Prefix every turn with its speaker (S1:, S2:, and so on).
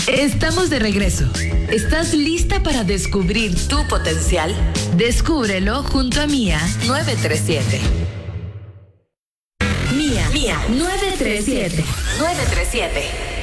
S1: Estamos de regreso. ¿Estás lista para descubrir tu potencial? Descúbrelo junto a Mía 937. Mía 937.